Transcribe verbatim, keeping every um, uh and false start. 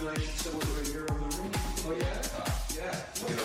nomination to celebrate Hero of the Ring. Oh yeah? Yeah.